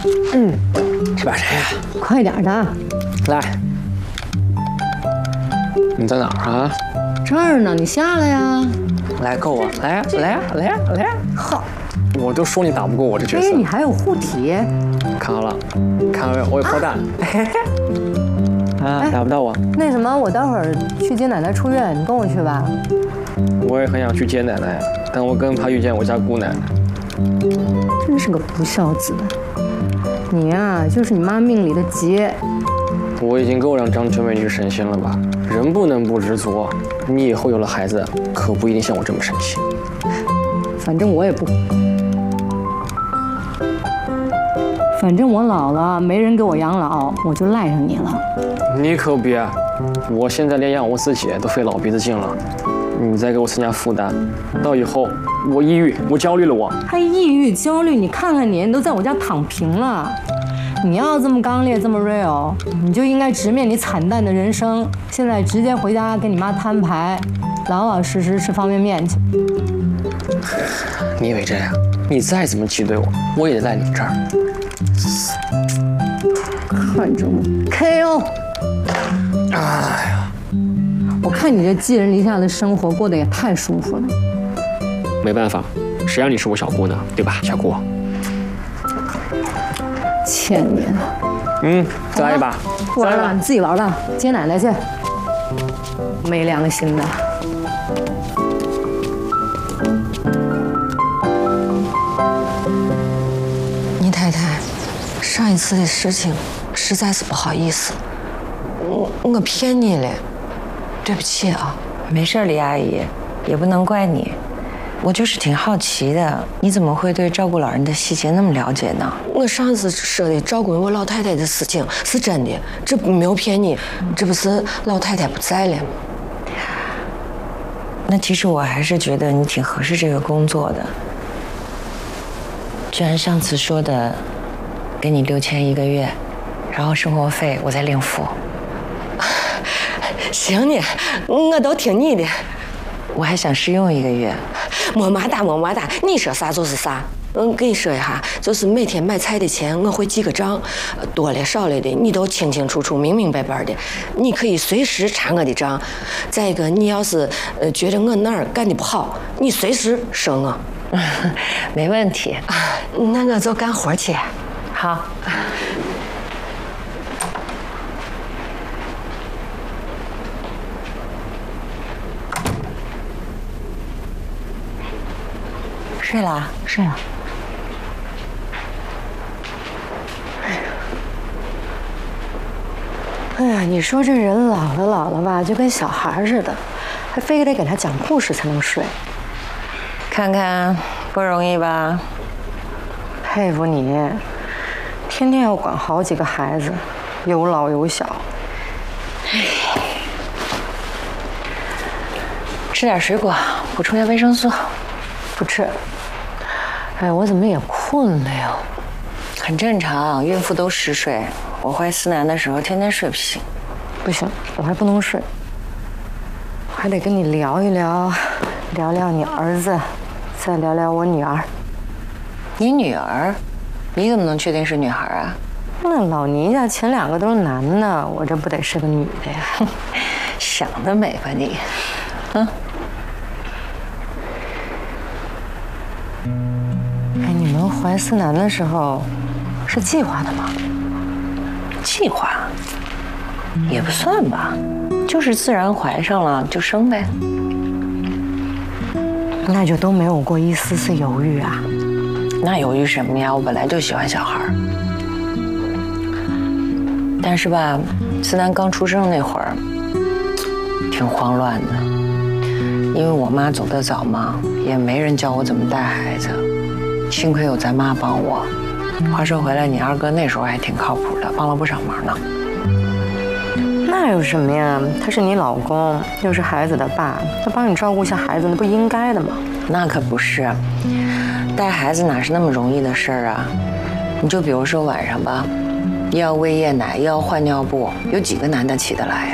这把谁呀？ 快点的。 来，你在哪儿啊？ 这儿呢，你下来呀。 来够我，来呀，来呀，来呀，来呀！ 好， 我都说你打不过我这角色。 哎，你还有护体。 看好了，看到没有？我有炮弹。啊，打不到我。 那什么，我待会儿去接奶奶出院，你跟我去吧。 我也很想去接奶奶，但我更怕遇见我家姑奶奶。 真是个不孝子。你呀，就是你妈命里的劫。 我已经够让张春美女省心了吧？人不能不知足。你以后有了孩子，可不一定像我这么省心。 反正我也不。反正我老了，没人给我养老，我就赖上你了。 你可别，我现在连养我自己都费老鼻子劲了，你再给我增加负担，到以后我抑郁，我焦虑了我。 还抑郁焦虑？你看看你，你都在我家躺平了。你要这么刚烈，这么 real， 你就应该直面你惨淡的人生。现在直接回家跟你妈摊牌，老老实实吃方便面去。 你以为这样？你再怎么挤兑我，我也得赖你这儿。 看着我 KO！ 哎呀， 我看你这寄人篱下的生活过得也太舒服了。 没办法，谁让你是我小姑呢？对吧，小姑？ 欠你的。 再来一把。 玩了，你自己玩吧，接奶奶去。没良心的。 倪太太，上一次的事情实在是不好意思，我骗你了，对不起啊。 没事，李阿姨，也不能怪你。我就是挺好奇的，你怎么会对照顾老人的细节那么了解呢？ 我上次说的照顾我老太太的事情是真的，这没有骗你，这不是老太太不在了吗？ 那其实我还是觉得你挺合适这个工作的。就按上次说的，给你6000一个月，然后生活费我再另付。 行呢，我都听你的。 我还想试用1个月。 么么哒么么哒，你说啥就是啥。跟你说一下，就是每天买菜的钱我会记个账，多了少了的你都清清楚楚、明明白白的，你可以随时查我的账。再一个，你要是觉得我哪儿干的不好，你随时说我。 没问题。 那我就干活去。 好。睡了？ 睡了。哎呀，你说这人老了吧，就跟小孩似的，还非得给他讲故事才能睡。 看看，不容易吧？ 佩服你，天天要管好几个孩子，有老有小。 吃点水果，补充下维生素。 不吃。哎，我怎么也困了呀？ 很正常，孕妇都10睡。我怀思南的时候，天天睡不醒。 不行，我还不能睡，我还得跟你聊一聊，聊聊你儿子，再聊聊我女儿。 你女儿？你怎么能确定是女孩啊？ 那老倪家前2个都是男的，我这不得是个女的呀？ 想得美吧你！ 哎，你们怀思南的时候是计划的吗？ 计划？也不算吧，就是自然怀上了就生呗。 那就都没有过一丝丝犹豫啊？ 那犹豫什么呀？我本来就喜欢小孩。但是吧，思南刚出生那会儿，挺慌乱的，因为我妈走得早嘛，也没人教我怎么带孩子。幸亏有咱妈帮我。话说回来，你二哥那时候还挺靠谱的，帮了不少忙呢。 那有什么呀？他是你老公，又是孩子的爸，他帮你照顾一下孩子，那不应该的吗？ 那可不是，带孩子哪是那么容易的事儿啊？你就比如说晚上吧，又要喂夜奶，又要换尿布，有几个男的起得来呀？